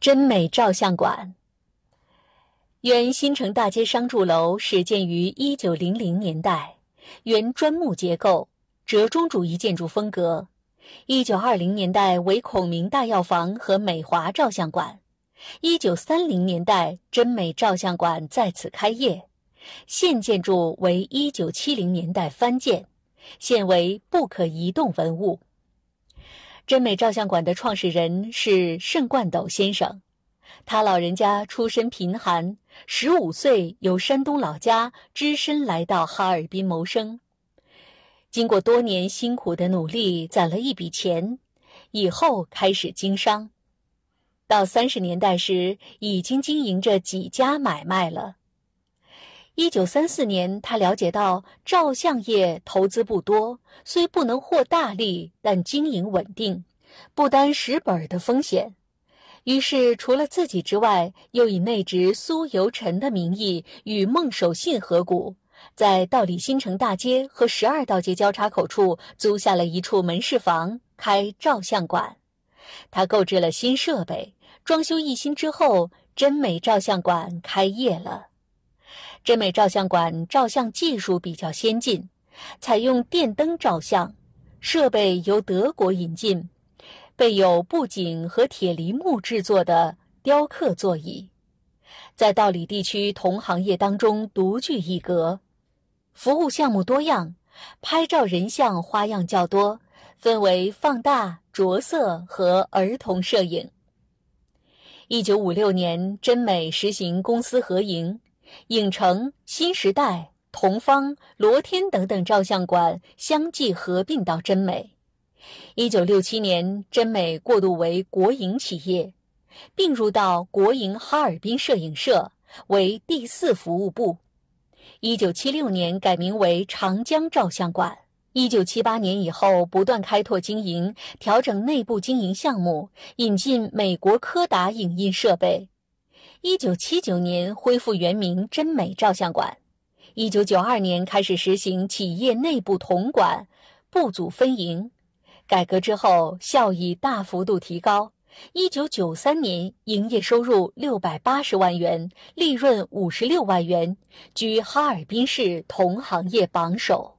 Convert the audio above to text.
真美照相馆。原新城大街商住楼始建于1900年代，原砖木结构，折中主义建筑风格。1920年代为孔明大药房和美华照相馆。1930年代真美照相馆在此开业。现建筑为1970年代翻建，现为不可移动文物。真美照相馆的创始人是盛冠斗先生，他老人家出身贫寒，15岁由山东老家只身来到哈尔滨谋生。经过多年辛苦的努力，攒了一笔钱，以后开始经商。到30年代时，已经经营着几家买卖了。1934年，他了解到照相业投资不多，虽不能获大利，但经营稳定，不担蚀本的风险。于是除了自己之外，又以内侄苏由臣的名义与孟守信合股，在道里新城大街和12道街交叉口处租下了一处门市房，开照相馆。他购置了新设备，装修一新之后，真美照相馆开业了。真美照相馆照相技术比较先进，采用电灯照相，设备由德国引进，备有布景和铁梨木制作的雕刻座椅，在道里地区同行业当中独具一格。服务项目多样，拍照人像花样较多，分为放大、着色和儿童摄影。1956年，真美实行公私合营，影城、新时代、同方、罗天等等照相馆相继合并到真美。1967年，真美过渡为国营企业，并入到国营哈尔滨摄影社，为第4服务部。1976年改名为长江照相馆。1978年以后，不断开拓经营，调整内部经营项目，引进美国柯达影印设备。1979年恢复原名真美照相馆。1992年开始实行企业内部统管，部组分营。改革之后，效益大幅度提高。1993年营业收入680万元，利润56万元，居哈尔滨市同行业榜首。